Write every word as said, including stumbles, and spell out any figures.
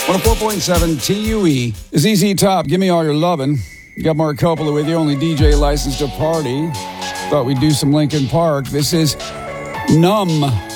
one oh four point seven T U E. Z Z Top, give me all your lovin'. You got Mark Coppola with you, only D J licensed to party. Thought we'd do some Linkin Park. This is Numb.